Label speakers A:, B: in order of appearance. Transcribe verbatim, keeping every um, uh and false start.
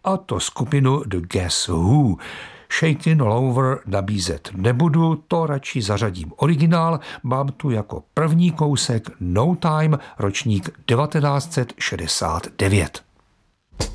A: a to skupinu The Guess Who. Shakin' All Over nabízet nebudu, to radši zařadím originál, mám tu jako první kousek No Time, ročník devatenáct set šedesát devět.